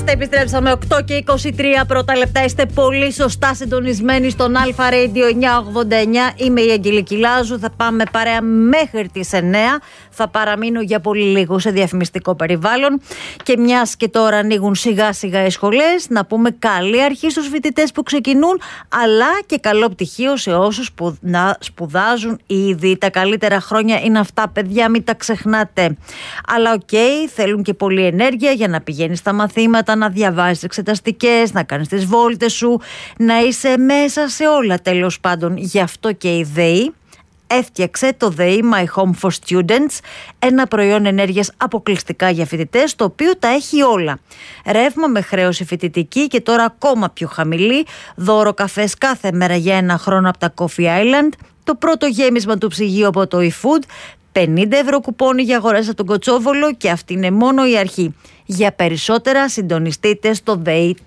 Είμαστε, επιστρέψαμε 8 και 23 πρώτα λεπτά. Είστε πολύ σωστά συντονισμένοι στον Αλφα Radio 989. Είμαι η Αγγελική Λάζου. Θα πάμε παρέα μέχρι τις 9. Θα παραμείνω για πολύ λίγο σε διαφημιστικό περιβάλλον. Και μιας και τώρα ανοίγουν σιγά σιγά οι σχολές, να πούμε καλή αρχή στους φοιτητές που ξεκινούν, αλλά και καλό πτυχίο σε όσους σπουδάζουν ήδη. Τα καλύτερα χρόνια είναι αυτά, παιδιά, μην τα ξεχνάτε. Αλλά θέλουν και πολλή ενέργεια για να πηγαίνεις στα μαθήματα, να διαβάζεις εξεταστικές, να κάνεις τις βόλτες σου, να είσαι μέσα σε όλα τέλος πάντων. Γι' αυτό και η ΔΕΗ έφτιαξε το ΔΕΗ My Home for Students, ένα προϊόν ενέργειας αποκλειστικά για φοιτητές, το οποίο τα έχει όλα. Ρεύμα με χρέωση φοιτητική και τώρα ακόμα πιο χαμηλή, δώρο καφές κάθε μέρα για 1 χρόνο από τα Coffee Island, το πρώτο γέμισμα του ψυγείου από το eFood, 50 ευρώ κουπόνι για αγορές από τον Κοτσόβολο, και αυτή είναι μόνο η αρχή. Για περισσότερα συντονιστείτε στο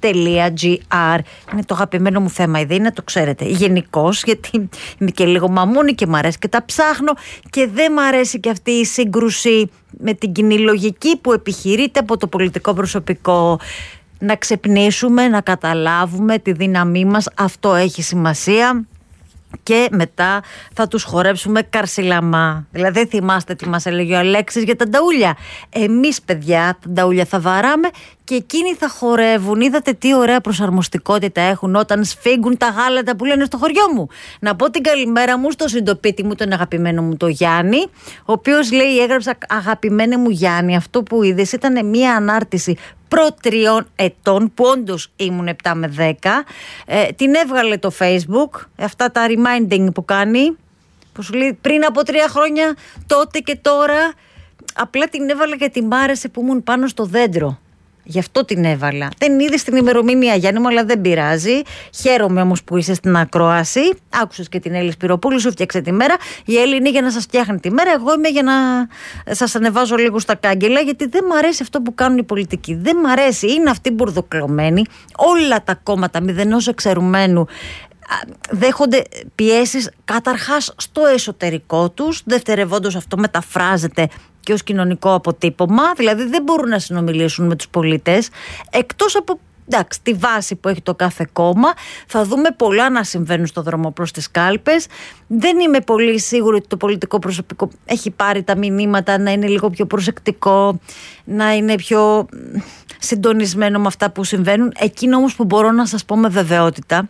dei.gr. Είναι το αγαπημένο μου θέμα η ΔΕΗ, να το ξέρετε. Γενικώς, γιατί είμαι και λίγο μαμούνι και μ' αρέσει και τα ψάχνω, και δεν μ' αρέσει και αυτή η σύγκρουση με την κοινή λογική που επιχειρείται από το πολιτικό προσωπικό. Να ξυπνήσουμε, να καταλάβουμε τη δύναμή μας, αυτό έχει σημασία. Και μετά θα τους χορέψουμε καρσιλαμά. Δηλαδή, θυμάστε τι μας έλεγε ο Αλέξης για τα νταούλια? Εμείς, παιδιά, τα νταούλια θα βαράμε και εκείνοι θα χορεύουν. Είδατε τι ωραία προσαρμοστικότητα έχουν όταν σφίγγουν τα γάλατα που λένε στο χωριό μου. Να πω την καλημέρα μου στο συντοπίτη μου, τον αγαπημένο μου το Γιάννη, ο οποίος λέει, έγραψα αγαπημένε μου Γιάννη, αυτό που είδες ήταν μια ανάρτηση προ-3 ετών, που όντως ήμουν 7 με 10. Την έβγαλε το Facebook, αυτά τα reminding που κάνει, που σου λέει πριν από 3 χρόνια, τότε και τώρα. Απλά την έβαλα γιατί μ' άρεσε που ήμουν πάνω στο δέντρο. Γι' αυτό την έβαλα. Δεν είδες την ημερομηνία, Γιάννη μου, αλλά δεν πειράζει. Χαίρομαι όμως που είσαι στην ακρόαση. Άκουσες και την Έλλη Σπυροπούλου, σου φτιάξε τη μέρα. Η Έλλη είναι για να σας φτιάχνει τη μέρα. Εγώ είμαι για να σας ανεβάζω λίγο στα κάγκελα, γιατί δεν μ' αρέσει αυτό που κάνουν οι πολιτικοί. Δεν μ' αρέσει. Είναι αυτοί μπουρδοκλωμένοι. Όλα τα κόμματα μηδενός εξαιρουμένου δέχονται πιέσεις καταρχάς στο εσωτερικό τους. Δευτερευόντως, αυτό μεταφράζεται και ως κοινωνικό αποτύπωμα, δηλαδή δεν μπορούν να συνομιλήσουν με τους πολίτες, εκτός από τη βάση που έχει το κάθε κόμμα. Θα δούμε πολλά να συμβαίνουν στο δρόμο προς τις κάλπες. Δεν είμαι πολύ σίγουρη ότι το πολιτικό προσωπικό έχει πάρει τα μηνύματα να είναι λίγο πιο προσεκτικό, να είναι πιο συντονισμένο με αυτά που συμβαίνουν. Εκείνο όμως που μπορώ να σας πω με βεβαιότητα,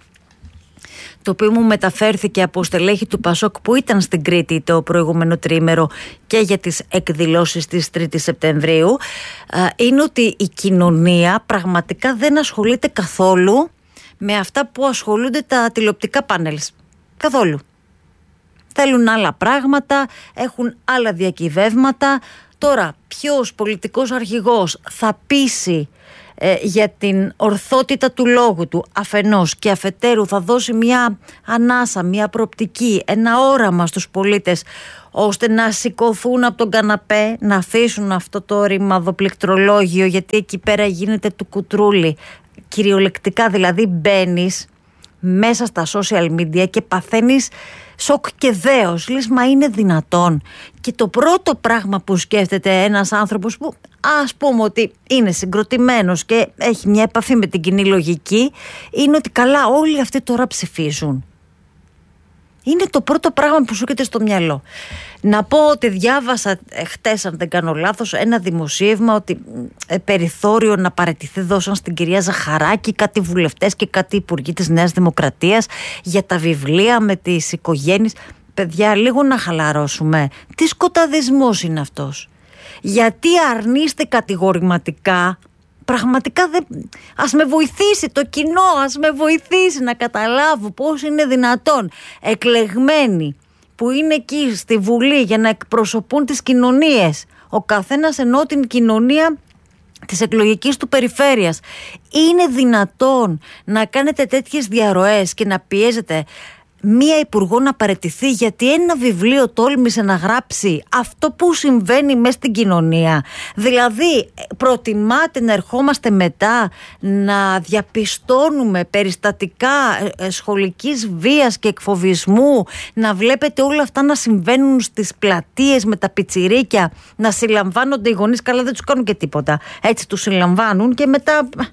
το οποίο μου μεταφέρθηκε από στελέχη του Πασόκ που ήταν στην Κρήτη το προηγούμενο τρίμερο και για τις εκδηλώσεις της 3ης Σεπτεμβρίου, είναι ότι η κοινωνία πραγματικά δεν ασχολείται καθόλου με αυτά που ασχολούνται τα τηλεοπτικά πάνελς. Καθόλου. Θέλουν άλλα πράγματα, έχουν άλλα διακυβεύματα. Τώρα, ποιος πολιτικός αρχηγός θα πείσει για την ορθότητα του λόγου του αφενός, και αφετέρου θα δώσει μια ανάσα, μια προοπτική, ένα όραμα στους πολίτες, ώστε να σηκωθούν από τον καναπέ, να αφήσουν αυτό το ρημαδοπληκτρολόγιο, γιατί εκεί πέρα γίνεται του κουτρούλι. Κυριολεκτικά, δηλαδή μπαίνεις μέσα στα social media και παθαίνεις σοκ και δέος. Λες, μα είναι δυνατόν? Και το πρώτο πράγμα που σκέφτεται ένας άνθρωπος που ας πούμε ότι είναι συγκροτημένος και έχει μια επαφή με την κοινή λογική, είναι ότι καλά, όλοι αυτοί τώρα ψηφίζουν. Είναι το πρώτο πράγμα που σου έρχεται στο μυαλό. Να πω ότι διάβασα χτες, αν δεν κάνω λάθος, ένα δημοσίευμα ότι περιθώριο να παραιτηθεί δώσαν στην κυρία Ζαχαράκη κάτι βουλευτές και κάτι υπουργοί της Νέας Δημοκρατίας για τα βιβλία με τις οικογένειες. Παιδιά, λίγο να χαλαρώσουμε. Τι σκοταδισμός είναι αυτός? Γιατί αρνείστε κατηγορηματικά? Πραγματικά ας με βοηθήσει το κοινό, ας με βοηθήσει να καταλάβω πώς είναι δυνατόν εκλεγμένοι που είναι εκεί στη Βουλή για να εκπροσωπούν τις κοινωνίες, ο καθένας εννοώ την κοινωνία της εκλογικής του περιφέρειας, είναι δυνατόν να κάνετε τέτοιες διαρροές και να πιέζετε μία υπουργό να παραιτηθεί γιατί ένα βιβλίο τόλμησε να γράψει αυτό που συμβαίνει μέσα στην κοινωνία? Δηλαδή προτιμάτε να ερχόμαστε μετά να διαπιστώνουμε περιστατικά σχολικής βίας και εκφοβισμού, να βλέπετε όλα αυτά να συμβαίνουν στις πλατείες με τα πιτσιρίκια, να συλλαμβάνονται οι γονείς? Καλά, δεν τους κάνουν και τίποτα, έτσι τους συλλαμβάνουν και μετά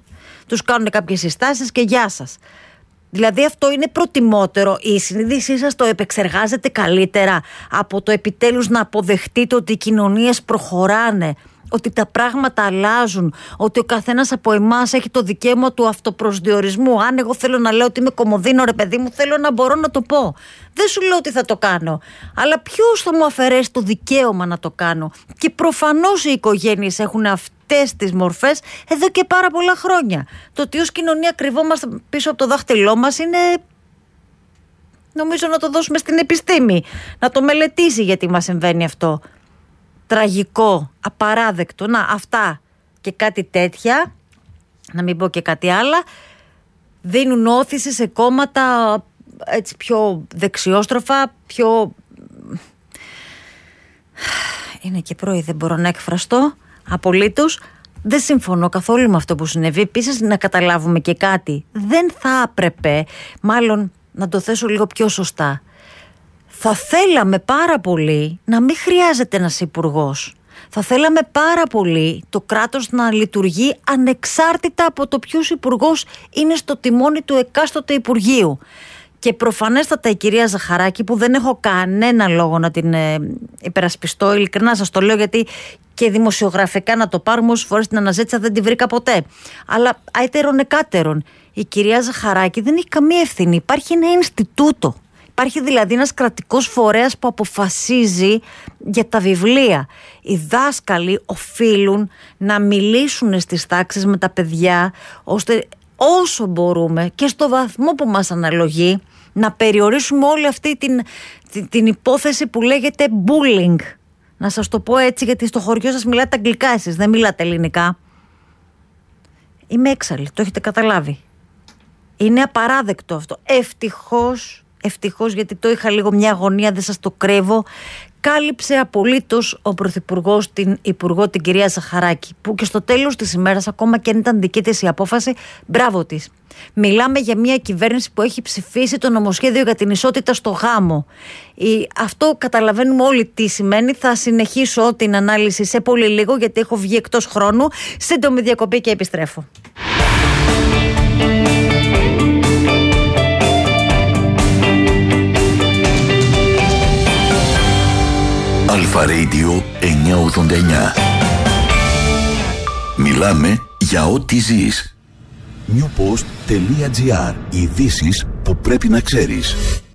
τους κάνουν κάποιες συστάσεις και γεια σας. Δηλαδή αυτό είναι προτιμότερο. Η συνείδησή σας το επεξεργάζεται καλύτερα από το επιτέλους να αποδεχτείτε ότι οι κοινωνίες προχωράνε, ότι τα πράγματα αλλάζουν, ότι ο καθένας από εμάς έχει το δικαίωμα του αυτοπροσδιορισμού. Αν εγώ θέλω να λέω ότι είμαι κομμωδίνο, ρε παιδί μου, θέλω να μπορώ να το πω. Δεν σου λέω ότι θα το κάνω, αλλά ποιος θα μου αφαιρέσει το δικαίωμα να το κάνω? Και προφανώς οι οικογένειες έχουν αυτές τις μορφές εδώ και πάρα πολλά χρόνια. Το ότι ως κοινωνία κρυβόμαστε πίσω από το δάχτυλό μας είναι, νομίζω, να το δώσουμε στην επιστήμη, να το μελετήσει γιατί μας συμβαίνει αυτό. Τραγικό, απαράδεκτο. Να, αυτά και κάτι τέτοια, να μην πω και κάτι άλλα, δίνουν όθηση σε κόμματα έτσι πιο δεξιόστροφα, πιο... Είναι και πρωί, δεν μπορώ να εκφραστώ απολύτως. Δεν συμφωνώ καθόλου με αυτό που συνέβη. Επίσης, να καταλάβουμε και κάτι. Δεν θα έπρεπε, μάλλον να το θέσω λίγο πιο σωστά, θα θέλαμε πάρα πολύ να μην χρειάζεται ένας υπουργός. Θα θέλαμε πάρα πολύ το κράτος να λειτουργεί ανεξάρτητα από το ποιος υπουργός είναι στο τιμόνι του εκάστοτε υπουργείου. Και προφανέστατα η κυρία Ζαχαράκη, που δεν έχω κανένα λόγο να την υπερασπιστώ, ειλικρινά σας το λέω, γιατί και δημοσιογραφικά να το πάρουμε όσες φορές την αναζήτησα δεν τη βρήκα ποτέ. Αλλά άιτερον εκάτερον, η κυρία Ζαχαράκη δεν έχει καμία ευθύνη. Υπάρχει ένα Ινστιτούτο. Υπάρχει δηλαδή ένας κρατικός φορέας που αποφασίζει για τα βιβλία. Οι δάσκαλοι οφείλουν να μιλήσουν στις τάξεις με τα παιδιά, ώστε όσο μπορούμε και στο βαθμό που μας αναλογεί να περιορίσουμε όλη αυτή την υπόθεση που λέγεται bullying. Να σας το πω έτσι, γιατί στο χωριό σας μιλάτε αγγλικά εσείς, δεν μιλάτε ελληνικά. Είμαι έξαλλη, το έχετε καταλάβει. Είναι απαράδεκτο αυτό. Ευτυχώς, γιατί το είχα λίγο μια αγωνία, δεν σας το κρύβω, κάλυψε απολύτως ο Πρωθυπουργός την Υπουργό, την κυρία Ζαχαράκη, που και στο τέλος της ημέρας, ακόμα και αν ήταν δική της η απόφαση, μπράβο της. Μιλάμε για μια κυβέρνηση που έχει ψηφίσει το νομοσχέδιο για την ισότητα στο γάμο. Αυτό καταλαβαίνουμε όλοι τι σημαίνει. Θα συνεχίσω την ανάλυση σε πολύ λίγο, γιατί έχω βγει εκτός χρόνου. Σύντομη διακοπή και επιστρέφω. Αλφα Radio 989. Μιλάμε για ό,τι ζεις. Newpost.gr. Ειδήσεις που πρέπει να ξέρεις.